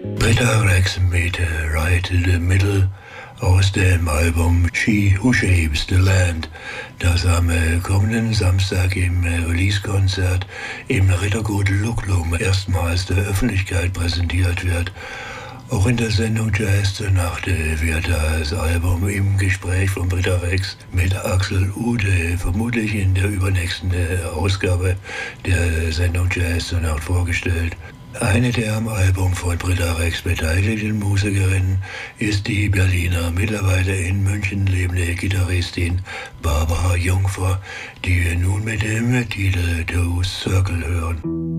Britta Rex mit Right to the Middle aus dem Album She Who Shapes the Land, das am kommenden Samstag im Release-Konzert im Rittergut Luclum erstmals der Öffentlichkeit präsentiert wird. Auch in der Sendung Jazz zur Nacht wird das Album im Gespräch von Britta Rex mit Axel Ude vermutlich in der übernächsten Ausgabe der Sendung Jazz zur Nacht vorgestellt. Eine der am Album von Britta Rex beteiligten Musikerinnen ist die Berliner, mittlerweile in München lebende Gitarristin Barbara Jungfer, die wir nun mit dem Titel The Circle hören.